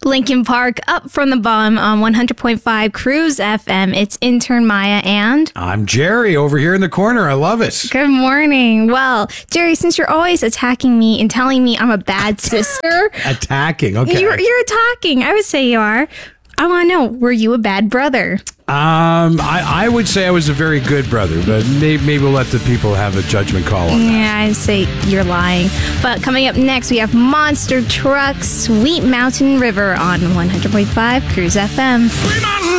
Linkin Park, Up from the Bottom on 100.5 Cruise FM. It's intern Maya and... I'm Jerry over here in the corner. I love it. Good morning. Well, Jerry, since you're always attacking me and telling me I'm a bad sister... Attacking, okay. You're attacking. I would say you are. I want to know, were you a bad brother? I would say I was a very good brother, but maybe we'll let the people have a judgment call on that. Yeah, I'd say you're lying. But coming up next, we have Monster Trucks, Sweet Mountain River on 100.5 Cruise FM.